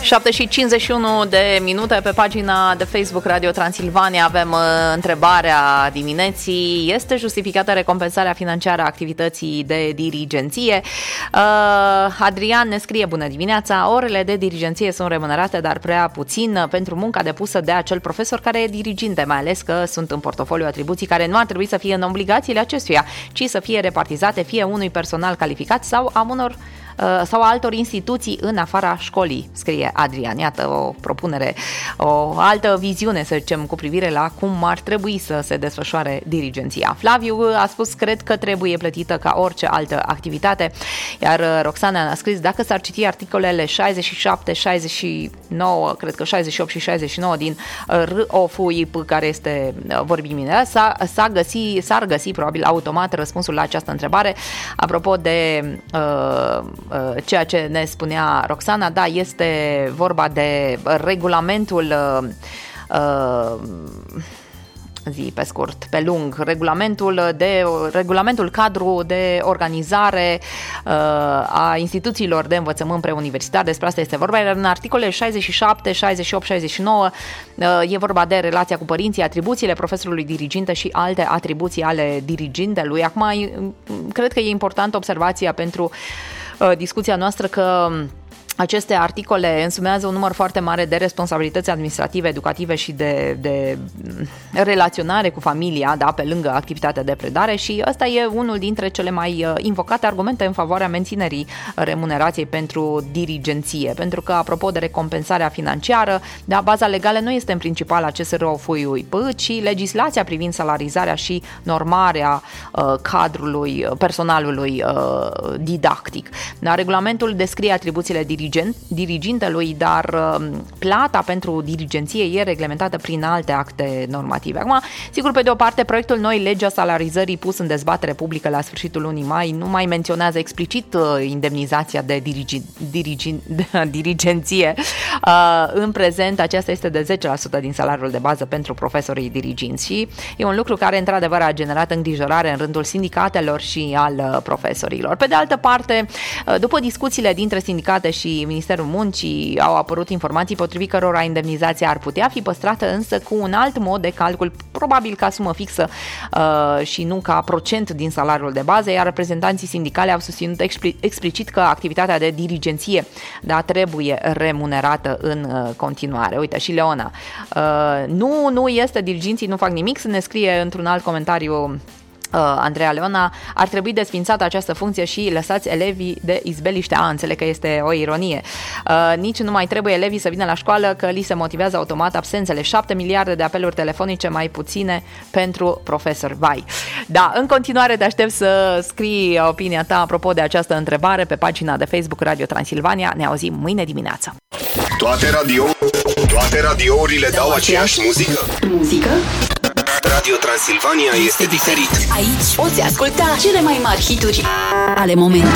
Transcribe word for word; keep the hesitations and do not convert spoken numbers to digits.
șapte și cincizeci și unu de minute pe pagina de Facebook Radio Transilvania. Avem uh, întrebarea dimineții. Este justificată recompensarea financiară a activității de dirigenție? Uh, Adrian ne scrie: bună dimineața, orele de dirigenție sunt remunerate, dar prea puțin pentru munca depusă de acel profesor care e diriginte, mai ales că sunt în portofoliu atribuții care nu ar trebui să fie în obligațiile acestuia, ci să fie repartizate fie unui personal calificat sau a unor sau a altor instituții în afara școlii, scrie Adrian. Iată o propunere, o altă viziune, să zicem, cu privire la cum ar trebui să se desfășoare dirigenția. Flaviu a spus: cred că trebuie plătită ca orice altă activitate, iar Roxana a scris: dacă s-ar citi articolele șaizeci și șapte, șaizeci și nouă, cred că șaizeci și opt și șaizeci și nouă din R O F U I P, care este vorbim s-a, s-a găsi, s-ar găsi probabil automat răspunsul la această întrebare. Apropo de uh, ceea ce ne spunea Roxana, da, este vorba de regulamentul uh, zi pe scurt, pe lung, regulamentul de regulamentul cadru de organizare uh, a instituțiilor de învățământ preuniversitar. Despre asta este vorba. Iar în articolele șaizeci și șapte, șaizeci și opt, șaizeci și nouă uh, e vorba de relația cu părinții, atribuțiile profesorului diriginte și alte atribuții ale dirigintelui. Acum, cred că e importantă observația pentru uh, discuția noastră că aceste articole însumează un număr foarte mare de responsabilități administrative, educative și de, de relaționare cu familia, da, pe lângă activitatea de predare, și ăsta e unul dintre cele mai invocate argumente în favoarea menținerii remunerației pentru dirigenție. Pentru că, apropo de recompensarea financiară, da, baza legală nu este în principal acest R O F U I P, ci legislația privind salarizarea și normarea uh, cadrului, personalului uh, didactic. Da, regulamentul descrie atribuțiile dirigente dirigintelui, dar plata pentru dirigenție e reglementată prin alte acte normative. Acum, sigur, pe de o parte, proiectul noi legea salarizării pus în dezbatere publică la sfârșitul lunii mai nu mai menționează explicit indemnizația de, dirigi, dirigi, de dirigenție. În prezent, aceasta este de zece la sută din salariul de bază pentru profesorii diriginți și e un lucru care, într-adevăr, a generat îngrijorare în rândul sindicatelor și al profesorilor. Pe de altă parte, după discuțiile dintre sindicate și Ministerul Muncii, au apărut informații potrivit cărora indemnizația ar putea fi păstrată, însă cu un alt mod de calcul, probabil ca sumă fixă uh, și nu ca procent din salariul de bază, iar reprezentanții sindicale au susținut explicit că activitatea de dirigenție, da, trebuie remunerată în uh, continuare. Uite, și Leona. Uh, nu, nu este, diriginții nu fac nimic, să ne scrie într-un alt comentariu Uh, Andreea Leona: ar trebui desfințată această funcție și lăsați elevii de izbeliște. A, înțeleg că este o ironie. Uh, nici nu mai trebuie elevii să vină la școală, că li se motivează automat absențele. șapte miliarde de apeluri telefonice mai puține pentru profesori. Vai! Da, în continuare te aștept să scrii opinia ta apropo de această întrebare pe pagina de Facebook Radio Transilvania. Ne auzim mâine dimineață. Toate radio, toate radiourile dau aceeași muzică. Muzică? Radio Transilvania este diferit. Aici poți asculta cele mai mari hituri ale momentului.